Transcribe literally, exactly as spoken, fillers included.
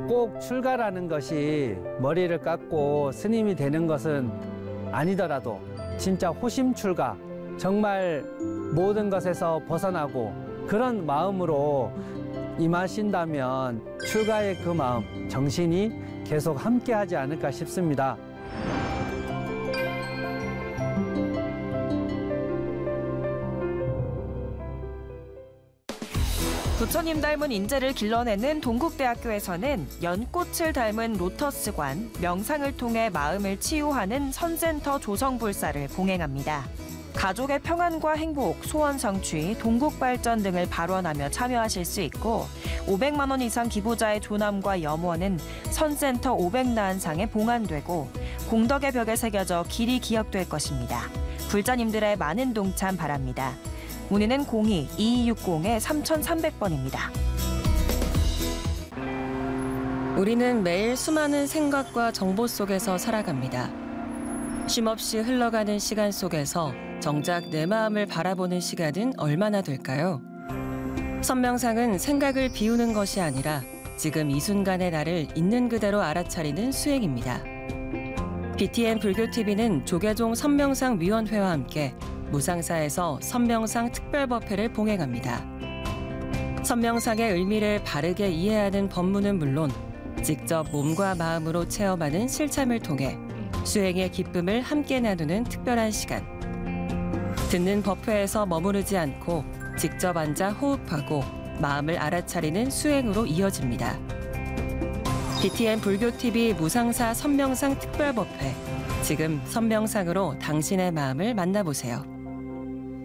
꼭 출가라는 것이 머리를 깎고 스님이 되는 것은 아니더라도 진짜 호심 출가, 정말 모든 것에서 벗어나고 그런 마음으로 임하신다면 출가의 그 마음, 정신이 계속 함께하지 않을까 싶습니다. 부처님 닮은 인재를 길러내는 동국대학교에서는 연꽃을 닮은 로터스관, 명상을 통해 마음을 치유하는 선센터 조성불사를 봉행합니다. 가족의 평안과 행복, 소원 성취, 동국 발전 등을 발언하며 참여하실 수 있고 오백만 원 이상 기부자의 조남과 염원은 선센터 오백나한상에 봉안되고 공덕의 벽에 새겨져 길이 기억될 것입니다. 불자님들의 많은 동참 바랍니다. 문의는 공이 이이육공 삼삼공 번입니다. 우리는 매일 수많은 생각과 정보 속에서 살아갑니다. 쉼없이 흘러가는 시간 속에서 정작 내 마음을 바라보는 시간은 얼마나 될까요? 선명상은 생각을 비우는 것이 아니라 지금 이 순간의 나를 있는 그대로 알아차리는 수행입니다. 비티엔 불교티비는 조계종 선명상 위원회와 함께 무상사에서 선명상 특별법회를 봉행합니다. 선명상의 의미를 바르게 이해하는 법문은 물론 직접 몸과 마음으로 체험하는 실참을 통해 수행의 기쁨을 함께 나누는 특별한 시간. 듣는 법회에서 머무르지 않고 직접 앉아 호흡하고 마음을 알아차리는 수행으로 이어집니다. 비티엔 불교티비 무상사 선명상 특별법회. 지금 선명상으로 당신의 마음을 만나보세요.